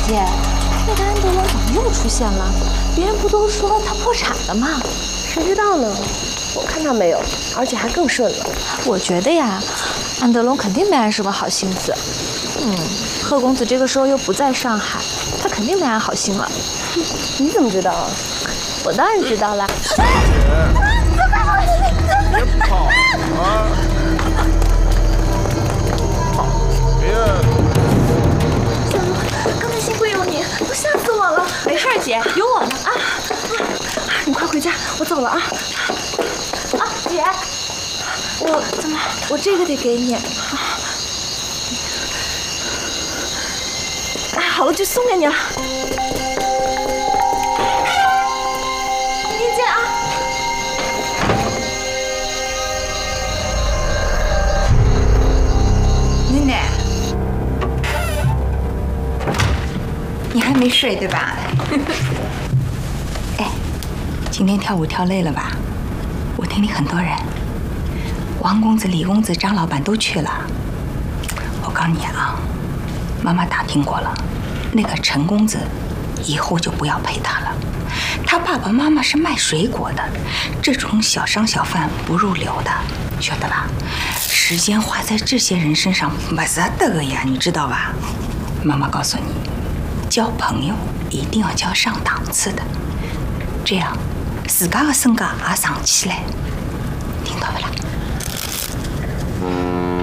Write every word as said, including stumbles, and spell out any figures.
姐，那个安德龙怎么又出现了？别人不都说他破产了吗？ 谁知道呢？我看他没有，而且还更顺了。 我觉得呀，安德龙肯定没安什么好心思。嗯，贺公子这个时候又不在上海，他肯定没安好心了。 你怎么知道啊？ 我当然知道了。 姐，别跑啊！跑别！ 刚才幸亏有你，都吓死我了。没事，姐，有我呢啊！ 你快回家，我走了啊！ 啊，姐，我怎么？我这个得给你。 哎，好了，就送给你了。明天见啊！ 奶奶，你还没睡对吧？哎，今天跳舞跳累了吧？我厅里很多人，王公子、李公子、张老板都去了。我告诉你啊，妈妈打听过了，那个陈公子以后就不要陪他了。他爸爸妈妈是卖水果的，这种小商小贩不入流的，晓得吧？时间花在这些人身上没值得的呀，你知道吧？妈妈告诉你，交朋友一定要交上档次的，这样自家的身价也上起来，听到不啦？